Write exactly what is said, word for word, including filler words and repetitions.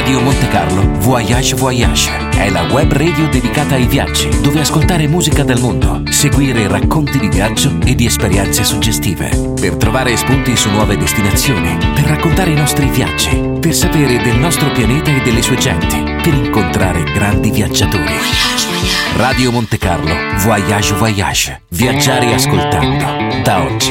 Radio Monte Carlo Voyage Voyage è la web radio dedicata ai viaggi, dove ascoltare musica del mondo, seguire racconti di viaggio e di esperienze suggestive, per trovare spunti su nuove destinazioni, per raccontare i nostri viaggi, per sapere del nostro pianeta e delle sue genti, per incontrare grandi viaggiatori. Radio Monte Carlo Voyage Voyage. Viaggiare ascoltando. Da oggi.